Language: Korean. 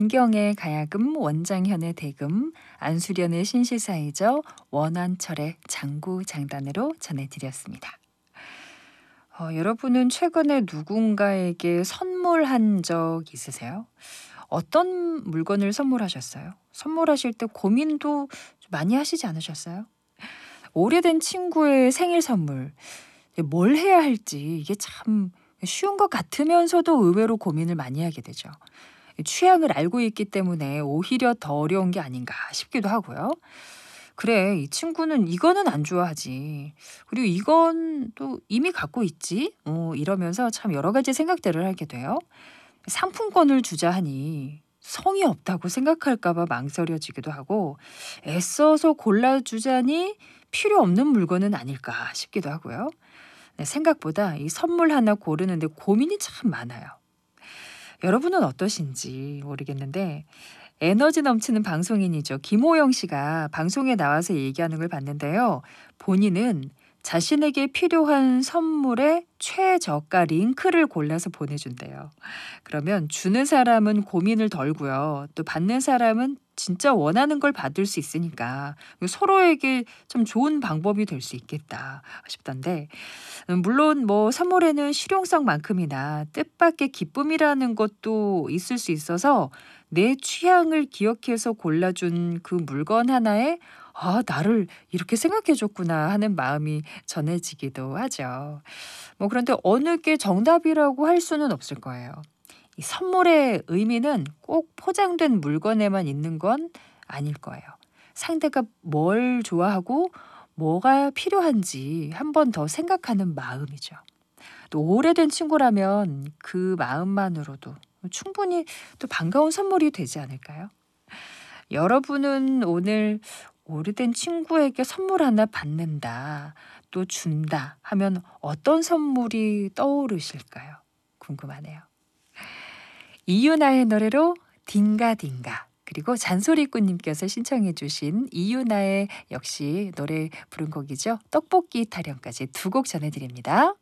김경의 가야금, 원장현의 대금, 안수련의 신시사이저, 원한철의 장구장단으로 전해드렸습니다. 여러분은 최근에 누군가에게 선물한 적 있으세요? 어떤 물건을 선물하셨어요? 선물하실 때 고민도 좀 많이 하시지 않으셨어요? 오래된 친구의 생일 선물, 뭘 해야 할지 이게 참 쉬운 것 같으면서도 의외로 고민을 많이 하게 되죠. 취향을 알고 있기 때문에 오히려 더 어려운 게 아닌가 싶기도 하고요. 그래, 이 친구는 이거는 안 좋아하지. 그리고 이건 또 이미 갖고 있지. 이러면서 참 여러 가지 생각들을 하게 돼요. 상품권을 주자 하니 성의 없다고 생각할까 봐 망설여지기도 하고, 애써서 골라주자니 필요 없는 물건은 아닐까 싶기도 하고요. 네, 생각보다 이 선물 하나 고르는데 고민이 참 많아요. 여러분은 어떠신지 모르겠는데, 에너지 넘치는 방송인이죠. 김호영 씨가 방송에 나와서 얘기하는 걸 봤는데요. 본인은 자신에게 필요한 선물에 최저가 링크를 골라서 보내준대요. 그러면 주는 사람은 고민을 덜고요. 또 받는 사람은 진짜 원하는 걸 받을 수 있으니까 서로에게 좀 좋은 방법이 될 수 있겠다 싶던데, 물론 뭐 선물에는 실용성만큼이나 뜻밖의 기쁨이라는 것도 있을 수 있어서 내 취향을 기억해서 골라준 그 물건 하나에 '아 나를 이렇게 생각해 줬구나.' 하는 마음이 전해지기도 하죠. 그런데 어느 게 정답이라고 할 수는 없을 거예요. 이 선물의 의미는 꼭 포장된 물건에만 있는 건 아닐 거예요. 상대가 뭘 좋아하고 뭐가 필요한지 한 번 더 생각하는 마음이죠. 또 오래된 친구라면 그 마음만으로도 충분히 또 반가운 선물이 되지 않을까요? 여러분은 오늘 오래된 친구에게 선물 하나 받는다, 또 준다 하면 어떤 선물이 떠오르실까요? 궁금하네요. 이유나의 노래로 딩가딩가, 그리고 잔소리꾼님께서 신청해 주신 이유나의 역시 노래 부른 곡이죠. 떡볶이 타령까지 두 곡 전해드립니다.